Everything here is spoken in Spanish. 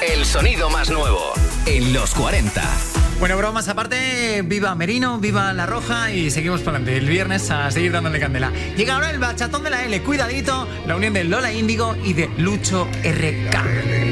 El sonido más nuevo en los 40. Bueno, bromas aparte, viva Merino, viva La Roja y seguimos por delante. El viernes a seguir dándole candela. Llega ahora el bachatón de la L, cuidadito, la unión de Lola Índigo y de Lucho RK.